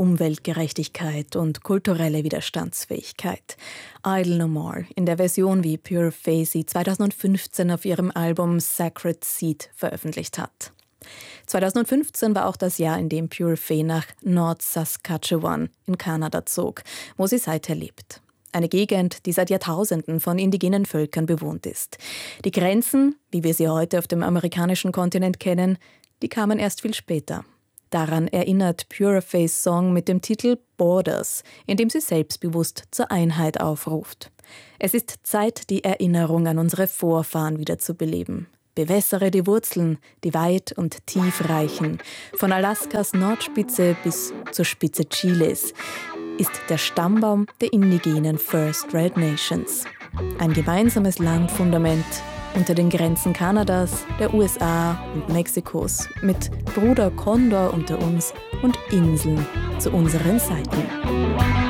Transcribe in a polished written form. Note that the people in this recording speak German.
Umweltgerechtigkeit und kulturelle Widerstandsfähigkeit. Idle No More, in der Version, wie Pure Fae sie 2015 auf ihrem Album Sacred Seed veröffentlicht hat. 2015 war auch das Jahr, in dem Pure Fae nach Nord Saskatchewan in Kanada zog, wo sie seither lebt. Eine Gegend, die seit Jahrtausenden von indigenen Völkern bewohnt ist. Die Grenzen, wie wir sie heute auf dem amerikanischen Kontinent kennen, die kamen erst viel später. Daran erinnert Pure Faes Song mit dem Titel Borders, in dem sie selbstbewusst zur Einheit aufruft. Es ist Zeit, die Erinnerung an unsere Vorfahren wiederzubeleben. Bewässere die Wurzeln, die weit und tief reichen. Von Alaskas Nordspitze bis zur Spitze Chiles ist der Stammbaum der indigenen First Red Nations. Ein gemeinsames Landfundament unter den Grenzen Kanadas, der USA und Mexikos, mit Bruder Kondor unter uns und Inseln zu unseren Seiten.